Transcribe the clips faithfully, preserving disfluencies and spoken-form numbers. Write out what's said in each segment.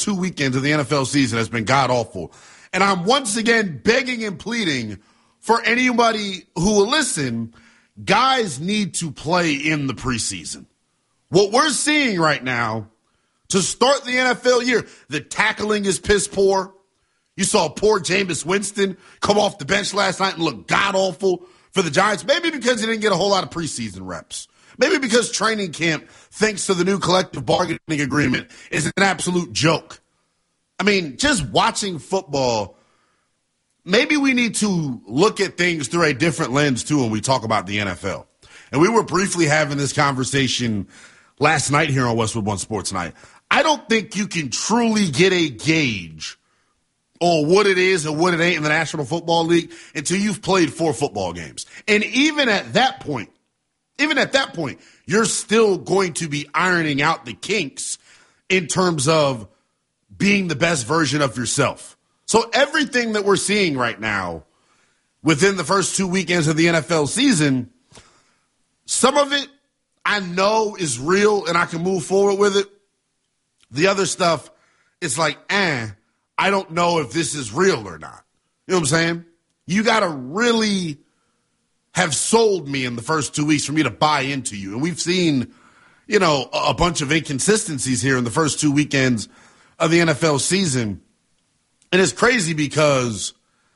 two weekends of the N F L season has been god-awful. And I'm once again begging and pleading for anybody who will listen, guys need to play in the preseason. What we're seeing right now, to start the N F L year, the tackling is piss poor. You saw poor Jameis Winston come off the bench last night and look god-awful for the Giants, maybe because he didn't get a whole lot of preseason reps. Maybe because training camp, thanks to the new collective bargaining agreement, is an absolute joke. I mean, just watching football, maybe we need to look at things through a different lens, too, when we talk about the N F L. And we were briefly having this conversation last night here on Westwood One Sports Night. I don't think you can truly get a gauge on what it is and what it ain't in the National Football League until you've played four football games. And even at that point, even at that point, you're still going to be ironing out the kinks in terms of being the best version of yourself. So everything that we're seeing right now within the first two weekends of the N F L season, some of it I know is real and I can move forward with it. The other stuff, it's like, eh, I don't know if this is real or not. You know what I'm saying? You got to really have sold me in the first two weeks for me to buy into you. And we've seen, you know, a bunch of inconsistencies here in the first two weekends of the N F L season. And it's crazy because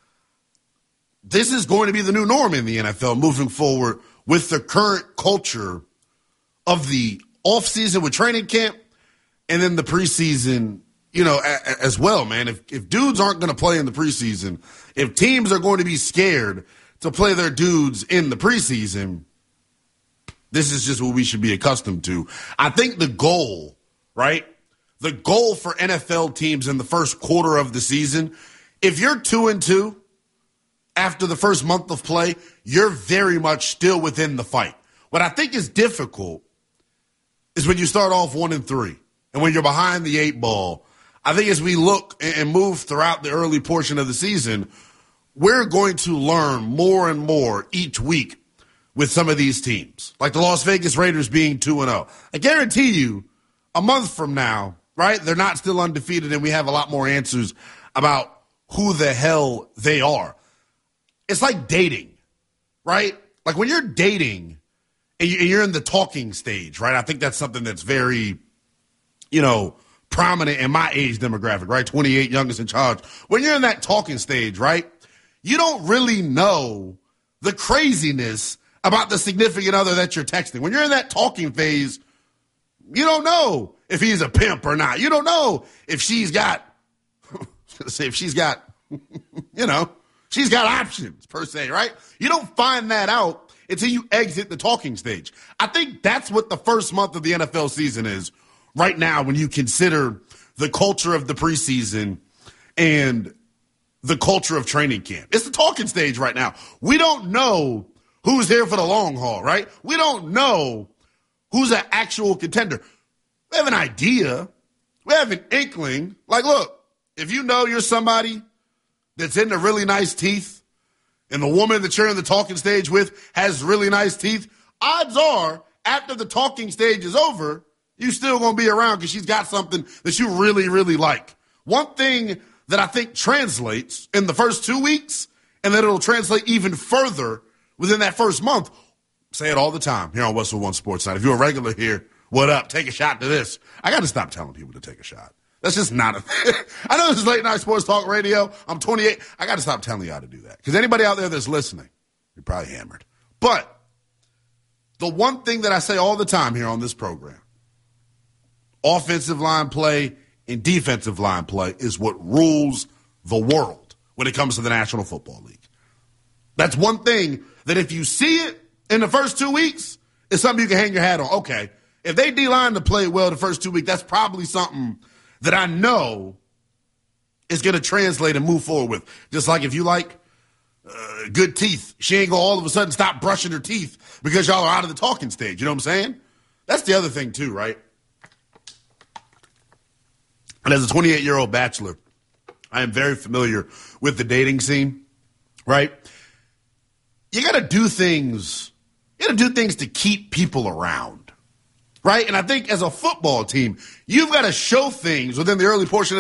this is going to be the new norm in the N F L moving forward with the current culture of the offseason with training camp and then the preseason, you know, a- as well, man. If, if dudes aren't going to play in the preseason, if teams are going to be scared to play their dudes in the preseason, this is just what we should be accustomed to. I think the goal, right? The goal for N F L teams in the first quarter of the season, if you're two and two after the first month of play, you're very much still within the fight. What I think is difficult is when you start off one and three and when you're behind the eight ball. I think as we look and move throughout the early portion of the season, we're going to learn more and more each week with some of these teams, like the Las Vegas Raiders being two and oh. I guarantee you a month from now, right, they're not still undefeated and we have a lot more answers about who the hell they are. It's like dating, right? Like when you're dating and you're in the talking stage, right? I think that's something that's very, you know, prominent in my age demographic, right? twenty-eight, youngest in charge. When you're in that talking stage, right, you don't really know the craziness about the significant other that you're texting. When you're in that talking phase, you don't know if he's a pimp or not. You don't know if she's got, say if she's got, you know, she's got options per se, right? You don't find that out until you exit the talking stage. I think that's what the first month of the N F L season is right now when you consider the culture of the preseason and the culture of training camp. It's the talking stage right now. We don't know who's here for the long haul, right? We don't know who's an actual contender. We have an idea. We have an inkling. Like, look, if you know you're somebody that's into really nice teeth and the woman that you're in the talking stage with has really nice teeth, odds are after the talking stage is over, you're still going to be around because she's got something that you really, really like. One thing that I think translates in the first two weeks and that it'll translate even further within that first month. Say it all the time here on Westwood One Sports Night. If you're a regular here, what up? Take a shot to this. I got to stop telling people to take a shot. That's just not a thing. I know this is late night sports talk radio. I'm twenty-eight. I got to stop telling you how to do that. Because anybody out there that's listening, you're probably hammered. But the one thing that I say all the time here on this program, offensive line play and defensive line play is what rules the world when it comes to the National Football League. That's one thing that if you see it in the first two weeks, it's something you can hang your hat on. Okay, if they D-line to play well the first two weeks, that's probably something that I know is going to translate and move forward with. Just like if you like uh, good teeth, she ain't going to all of a sudden stop brushing her teeth because y'all are out of the talking stage. You know what I'm saying? That's the other thing too, right? And as a twenty-eight-year-old bachelor, I am very familiar with the dating scene, right? You got to do things, you got to do things to keep people around, right? And I think as a football team, you've got to show things within the early portion of